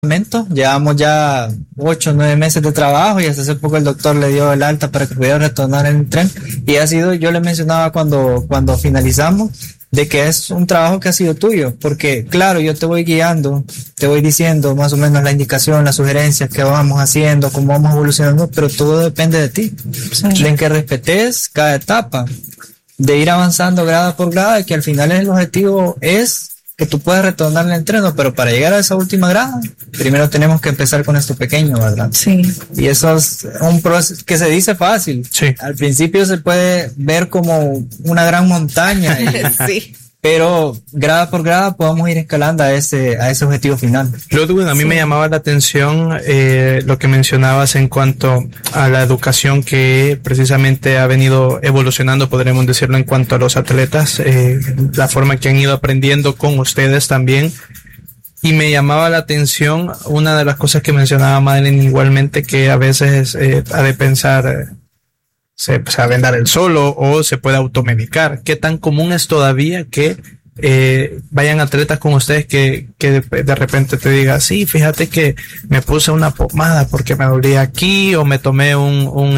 Llevamos ya 8 o 9 meses de trabajo y hasta hace poco el doctor le dio el alta para que pudiera retornar en el tren. Y ha sido, yo le mencionaba cuando finalizamos, de que es un trabajo que ha sido tuyo, porque claro, yo te voy guiando, te voy diciendo más o menos la indicación, las sugerencias que vamos haciendo, cómo vamos evolucionando, pero todo depende de ti, sí. De que respetes cada etapa, de ir avanzando grada por grada, y que al final el objetivo es que tú puedas retornar el entreno, pero para llegar a esa última grada, primero tenemos que empezar con esto pequeño, ¿verdad? Sí. Y eso es un proceso que se dice fácil. Sí. Al principio se puede ver como una gran montaña, Sí. Pero grada por grada podemos ir escalando a ese objetivo final. Ludwig, a mí me llamaba la atención lo que mencionabas en cuanto a la educación que precisamente ha venido evolucionando, podríamos decirlo, en cuanto a los atletas, la forma que han ido aprendiendo con ustedes también. Y me llamaba la atención una de las cosas que mencionaba Madeline igualmente, que a veces ha de pensar... se sabe dar el solo o se puede automedicar. ¿Qué tan común es todavía que vayan atletas con ustedes que de repente te diga, sí, fíjate que me puse una pomada porque me dolía aquí, o me tomé un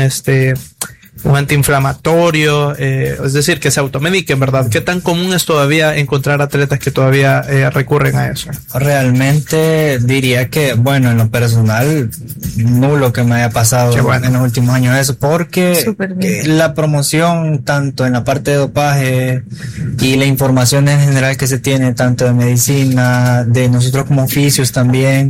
antiinflamatorio, es decir, que se automediquen, ¿verdad? ¿Qué tan común es todavía encontrar atletas que todavía recurren a eso? Realmente diría que, bueno, en lo personal, nulo que me haya pasado en los últimos años eso, porque la promoción, tanto en la parte de dopaje y la información en general que se tiene, tanto de medicina, de nosotros como oficios también,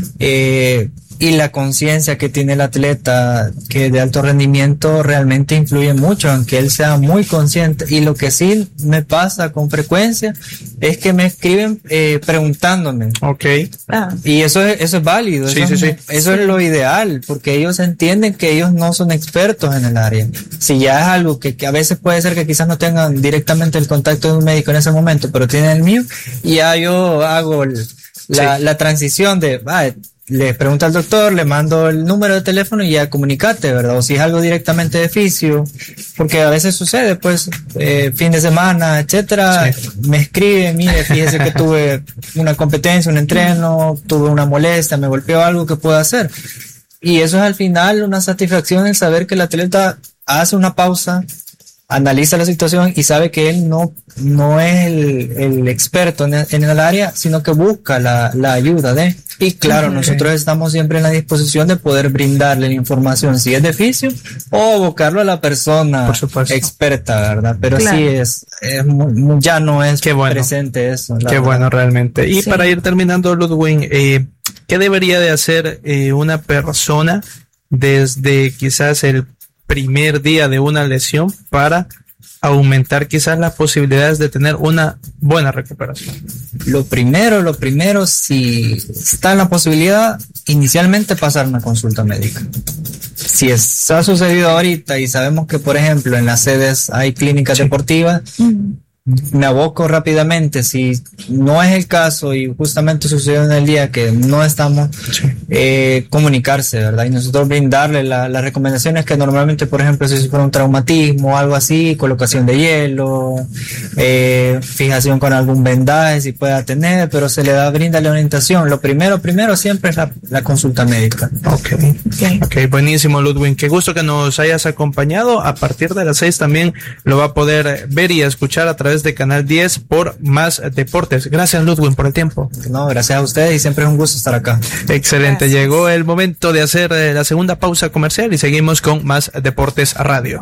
y la conciencia que tiene el atleta que de alto rendimiento realmente influye mucho en que él sea muy consciente. Y lo que sí me pasa con frecuencia es que me escriben preguntándome. Okay. Y eso es válido. Sí, eso es lo ideal, porque ellos entienden que ellos no son expertos en el área. Si ya es algo que a veces puede ser que quizás no tengan directamente el contacto de un médico en ese momento, pero tienen el mío, y ya yo hago la transición de... le pregunto al doctor, le mando el número de teléfono y ya comunicate, ¿verdad? O si es algo directamente de fisio, porque a veces sucede, pues, fin de semana, etcétera, me escribe, mire, fíjese que tuve una competencia, un entreno, tuve una molestia, me golpeó algo que puedo hacer. Y eso es al final una satisfacción en saber que el atleta hace una pausa, analiza la situación y sabe que él no es el experto en el área, sino que busca la ayuda de... Y claro, nosotros estamos siempre en la disposición de poder brindarle la información, si es de fisio, o abocarlo a la persona experta, ¿verdad? Pero claro, sí ya no es presente eso. Qué bueno, realmente. Y para ir terminando, Ludwig, ¿qué debería de hacer una persona desde quizás el primer día de una lesión para aumentar quizás las posibilidades de tener una buena recuperación? Lo primero, si está en la posibilidad, inicialmente pasar una consulta médica. Si ha sucedido ahorita y sabemos que, por ejemplo, en las sedes hay clínicas deportivas, me aboco rápidamente. Si no es el caso y justamente sucedió en el día que no estamos, comunicarse, ¿verdad? Y nosotros brindarle las recomendaciones que normalmente, por ejemplo, si fuera un traumatismo o algo así, colocación de hielo, fijación con algún vendaje si pueda tener, pero se le brinda la orientación. Lo primero siempre es la consulta médica. Okay, buenísimo, Ludwig. Qué gusto que nos hayas acompañado. A partir de las 6 también lo va a poder ver y escuchar a través de Canal 10 por Más Deportes. Gracias, Ludwig, por el tiempo. No, gracias a ustedes y siempre es un gusto estar acá. Excelente. Gracias. Llegó el momento de hacer la segunda pausa comercial y seguimos con Más Deportes Radio.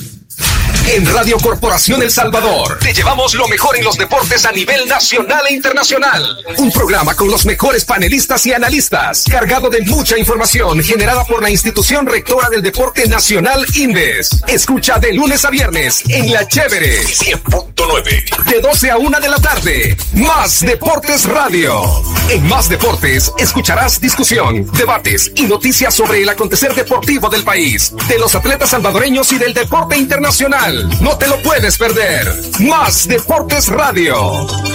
En Radio Corporación El Salvador te llevamos lo mejor en los deportes a nivel nacional e internacional. Un programa con los mejores panelistas y analistas, cargado de mucha información generada por la institución rectora del deporte nacional INDES. Escucha de lunes a viernes en La Chévere 100.9 de 12 a 1 de la tarde. Más Deportes Radio. En Más Deportes escucharás discusión, debates y noticias sobre el acontecer deportivo del país, de los atletas salvadoreños y del deporte internacional. No te lo puedes perder. Más Deportes Radio.